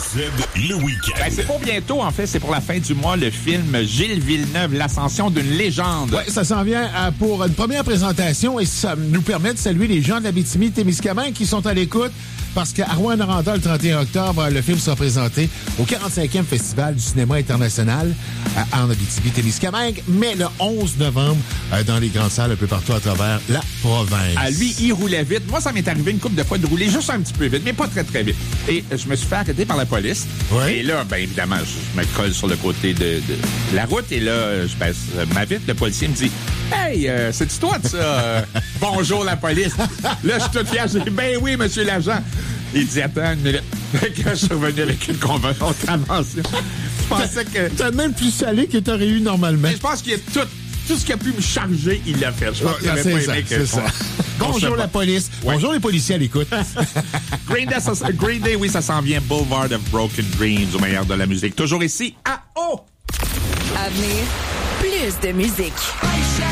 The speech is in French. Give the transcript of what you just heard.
le week-end. Ben, c'est pour bientôt, en fait. C'est pour la fin du mois, le film Gilles Villeneuve, l'ascension d'une légende. Oui, ça s'en vient pour une première présentation et ça nous permet de saluer les gens de l'Abitibi-Témiscamingue qui sont à l'écoute parce qu'à Rouyn-Noranda, le 31 octobre, le film sera présenté au 45e Festival du cinéma international en Abitibi-Témiscamingue, mais le 11 novembre, dans les grandes salles un peu partout à travers la province. À lui, il roulait vite. Moi, ça m'est arrivé une couple de fois de rouler juste un petit peu vite, mais pas très, très vite. Et je me suis fait arrêter par la police. Oui. Et là, bien évidemment, je me colle sur le côté de la route et là, je baisse ma vitre. Le policier me dit « Hey, c'est-tu toi de ça? Bonjour, la police. » Là, je suis tout fier. Je dis « Ben oui, monsieur l'agent. » Il dit « Attends une minute. » Fait que je suis revenu avec une contravention. Je pensais que... T'as même plus salé que t'aurais eu normalement. Mais je pense qu'il y a tout ce qui a pu me charger, il l'a fait. Je pense qu'il avait c'est pas ça, aimé que... c'est ça. Bonjour la police. Ouais. Bonjour les policiers à l'écoute. Green Day, oui, ça s'en vient. Boulevard of Broken Dreams, au meilleur de la musique. Toujours ici, à O. À venir, plus de musique.